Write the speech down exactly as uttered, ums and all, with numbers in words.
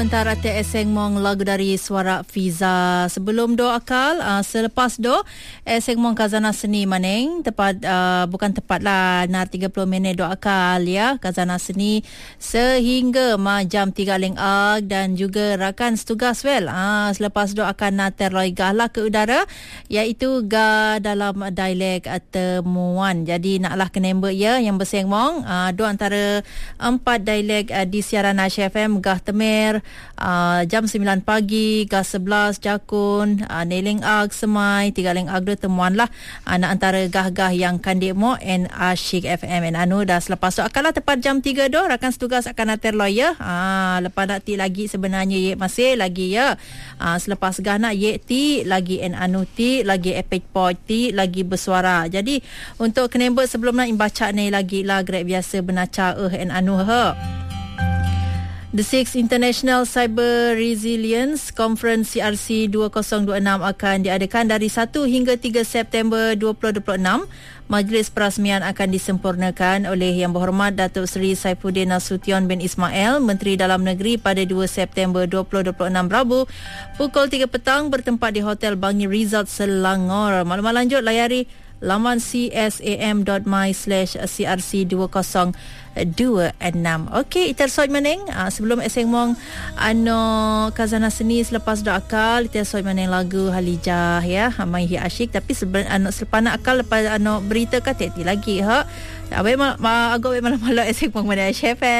Antara T S Seng Mong lagu dari Suara Fiza. Sebelum do akal, uh, selepas do Seng Mong Kazana Seni Maneng, tepat uh, bukan tepat lah, nar tiga puluh minit do akal ya, Kazana Seni sehingga ma jam tiga ling ag, dan juga rakan setugas well. Uh, selepas do akan terloi gahlah ke udara, iaitu ga dalam dialek temuan. Jadi naklah kenember ya yang berseng mong uh, do antara empat dialek uh, di siaran Aisyah F M, gah temer Uh, jam sembilan pagi, gah sebelas Jakun, uh, Neling Ag Semai, Tiga Ling Ag dua temuan lah, anak antara gah-gah yang kandik mo and Asyik F M and anu. Dah selepas tu akanlah tepat jam tiga do rakan setugas akan ater lawyer. uh, lepas nak ti lagi sebenarnya ye masih lagi ya. uh, selepas gah nak ye ti lagi and anu ti lagi epic point ti lagi bersuara. Jadi untuk kenember sebelum nak imbaca ni lagi lah grab biasa benaca eh and anu ha. The Sixth International Cyber Resilience Conference C R C dua ribu dua puluh enam akan diadakan dari satu hingga tiga September dua ribu dua puluh enam. Majlis perasmian akan disempurnakan oleh Yang Berhormat Datuk Seri Saifuddin Nasution bin Ismail, Menteri Dalam Negeri, pada dua September dua ribu dua puluh enam Rabu pukul tiga petang bertempat di Hotel Bangi Resort Selangor. Maklumat lanjut layari laman csam dot my slash c r c dua ribu dua puluh enam. Okey, iter soit meneng uh, sebelum eseng mong ano Kazana Seni selepas do akal, iter soit meneng lagu Halijah ya, Mai Hi Asyik. Tapi seben ano selepas nak akal lepas ano berita kata lagi ha. Abai ma agak malam-malam eseng mong mana Chef